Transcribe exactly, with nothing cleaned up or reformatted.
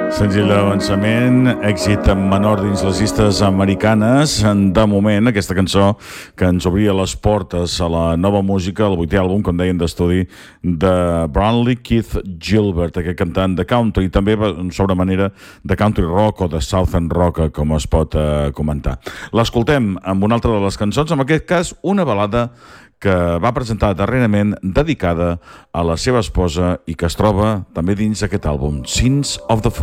Senzill d'avançament, èxit menor dins les llistes americanes. De moment, aquesta cançó que ens obria les portes a la nova música, el vuitè àlbum, com deien, d'estudi de Brownlee Keith Gilbert, aquest cantant de country, i també sobre manera de country rock o de southern rock, com es pot eh, comentar. L'escoltem amb una altra de les cançons, en aquest cas una balada que va presentar darrerament dedicada a la seva esposa i que es troba també dins aquest àlbum, Sins of the Fall.